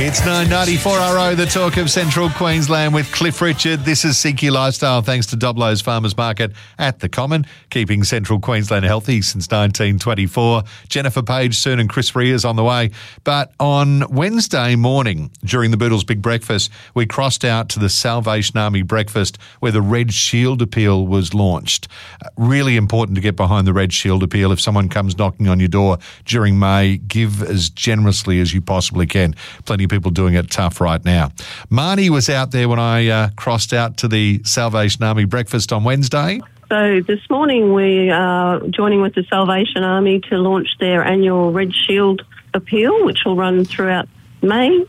It's 994RO, the talk of Central Queensland with Cliff Richard. This is Seek Your Lifestyle, thanks to Doblo's Farmers Market at the Common, keeping Central Queensland healthy since 1924. Jennifer Page soon and Chris Ria's on the way. But on Wednesday morning, during the Boodles Big Breakfast, we crossed out to the Salvation Army breakfast where the Red Shield Appeal was launched. Really important to get behind the Red Shield Appeal. If someone comes knocking on your door during May, give as generously as you possibly can. Plenty of people doing it tough right now. Marnie was out there when I crossed out to the Salvation Army breakfast on Wednesday. So this morning we are joining with the Salvation Army to launch their annual Red Shield Appeal, which will run throughout May.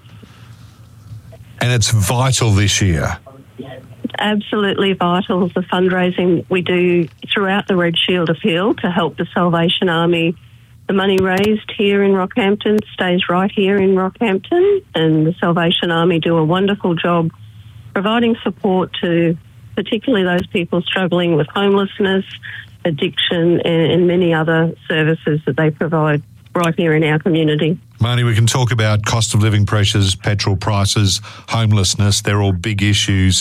And it's vital this year. Absolutely vital, the fundraising we do throughout the Red Shield Appeal to help the Salvation Army. The money raised here in Rockhampton stays right here in Rockhampton, and the Salvation Army do a wonderful job providing support to particularly those people struggling with homelessness, addiction, and many other services that they provide right here in our community. Marnie, we can talk about cost of living pressures, petrol prices, homelessness. They're all big issues.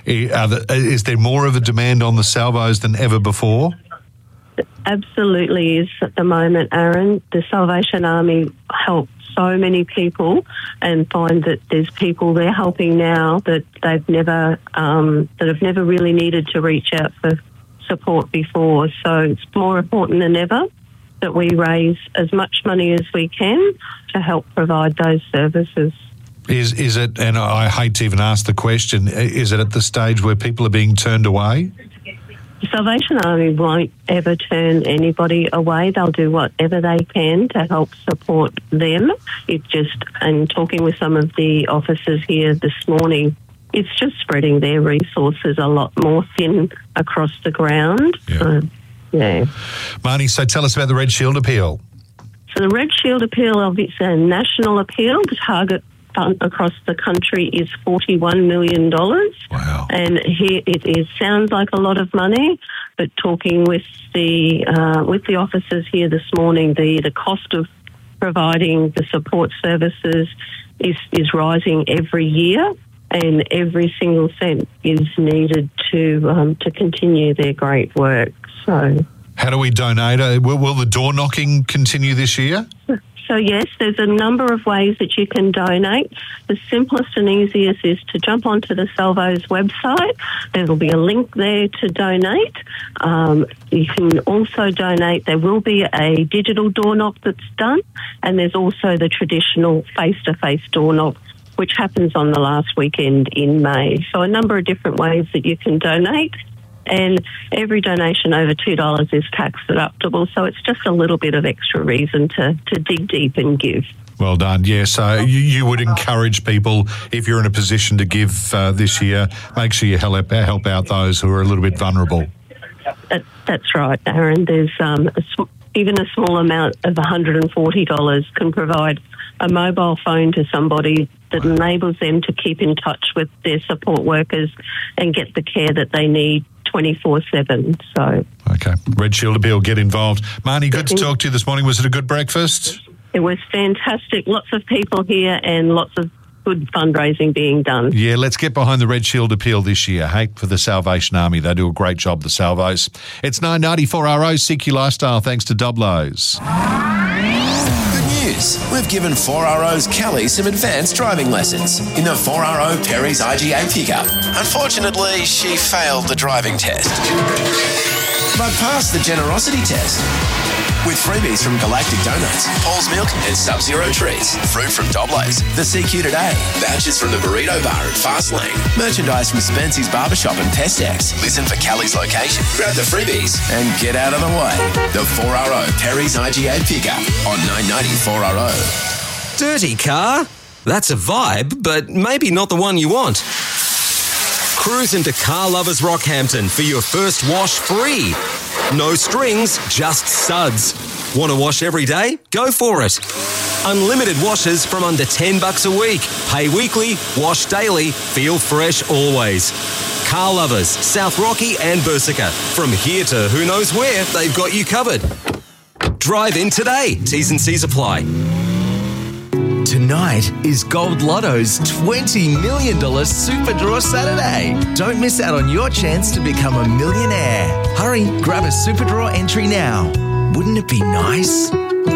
Is there more of a demand on the salvos than ever before? Absolutely is at the moment, Aaron. The Salvation Army help so many people and find that there's people they're helping now that they've never, that have never really needed to reach out for support before. So it's more important than ever that we raise as much money as we can to help provide those services. Is it, and I hate to even ask the question, is it at the stage where people are being turned away? The Salvation Army won't ever turn anybody away. They'll do whatever they can to help support them. It's just, and talking with some of the officers here this morning, it's just spreading their resources a lot more thin across the ground. Yeah. Yeah. Marnie, so tell us about the Red Shield Appeal. So the Red Shield Appeal, it's a national appeal. The target across the country is $41 million. Wow. And here it sounds like a lot of money, but talking with the officers here this morning, the cost of providing the support services is rising every year, and every single cent is needed to continue their great work. So, how do we donate? Will the door knocking continue this year? So yes, there's a number of ways that you can donate. The simplest and easiest is to jump onto the Salvo's website. There will be a link there to donate. You can also donate. There will be a digital door knock that's done, and there's also the traditional face-to-face door knock, which happens on the last weekend in May. So a number of different ways that you can donate. And every donation over $2 is tax deductible, so it's just a little bit of extra reason to dig deep and give. Well done. Yeah, so you would encourage people, if you're in a position to give this year, make sure you help out those who are a little bit vulnerable. That's right, Aaron. There's even a small amount of $140 can provide a mobile phone to somebody that enables them to keep in touch with their support workers and get the care that they need 24/7. So, okay, Red Shield Appeal, get involved. Marnie, good to talk to you this morning. Was it a good breakfast? It was fantastic. Lots of people here and lots of good fundraising being done. Yeah, let's get behind the Red Shield Appeal this year. Hey, for the Salvation Army. They do a great job, the Salvos. It's 994RO, Seek Your Lifestyle, thanks to Doblo's. We've given 4RO's Kelly some advanced driving lessons in the 4RO Perry's IGA pickup. Unfortunately, she failed the driving test, but passed the generosity test. With freebies from Galactic Donuts, Paul's Milk and Sub-Zero Treats, fruit from Doblo's, the CQ Today, vouchers from the Burrito Bar at Fastlane, merchandise from Spency's Barbershop and Pestex. Listen for Kelly's location, grab the freebies, and get out of the way. The 4RO Perry's IGA pickup on 994RO. Dirty car? That's a vibe, but maybe not the one you want. Cruise into Car Lovers Rockhampton for your first wash free. No strings, just suds. Want to wash every day? Go for it. Unlimited washes from under $10 a week. Pay weekly, wash daily, feel fresh always. Car Lovers, South Rocky and Bursica. From here to who knows where, they've got you covered. Drive in today. T's and C's apply. Tonight Tonight is Gold Lotto's $20 million Super Draw Saturday. Don't miss out on your chance to become a millionaire. Hurry, grab a Super Draw entry now. Wouldn't it be nice?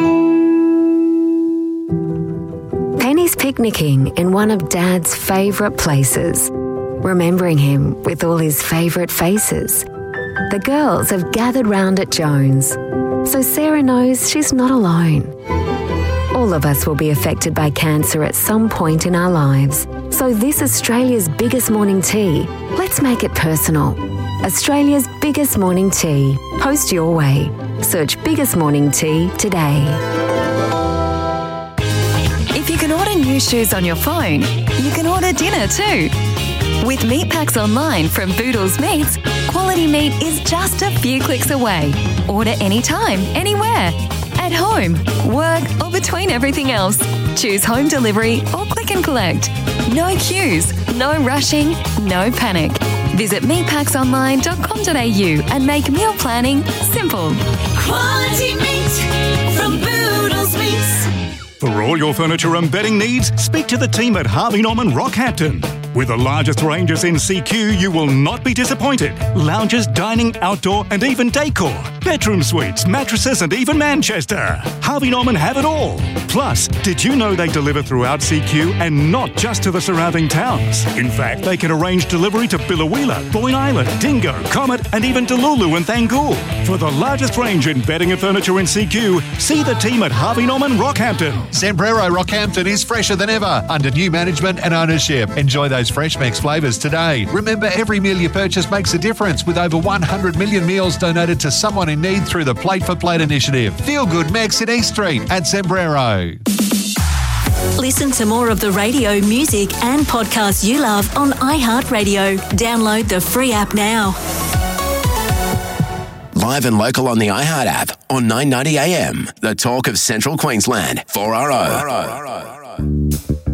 Penny's picnicking in one of Dad's favourite places, remembering him with all his favourite faces. The girls have gathered round at Jones, so Sarah knows she's not alone. All of us will be affected by cancer at some point in our lives. So this Australia's biggest morning tea, let's make it personal. Australia's biggest morning tea. Post your way. Search Biggest Morning Tea today. If you can order new shoes on your phone, you can order dinner too. With Meat Packs Online from Boodles Meats, quality meat is just a few clicks away. Order anytime, anywhere. At home, work, or between everything else. Choose home delivery or click and collect. No queues, no rushing, no panic. Visit meatpacksonline.com.au and make meal planning simple. Quality meat from Boodles Meats. For all your furniture and bedding needs, speak to the team at Harvey Norman Rockhampton. With the largest ranges in CQ, you will not be disappointed. Lounges, dining, outdoor, and even decor. Bedroom suites, mattresses, and even Manchester. Harvey Norman have it all. Plus, did you know they deliver throughout CQ and not just to the surrounding towns? In fact, they can arrange delivery to Biloela, Boyne Island, Dingo, Comet, and even Delulu and Thangool. For the largest range in bedding and furniture in CQ, see the team at Harvey Norman Rockhampton. Sembrero Rockhampton is fresher than ever under new management and ownership. Enjoy those Fresh Mex flavours today. Remember, every meal you purchase makes a difference with over 100 million meals donated to someone in need through the Plate for Plate initiative. Feel Good Mex in East Street at Sembrero. Listen to more of the radio, music and podcasts you love on iHeartRadio. Download the free app now. Live and local on the iHeart app on 990 AM. The talk of Central Queensland. 4RO.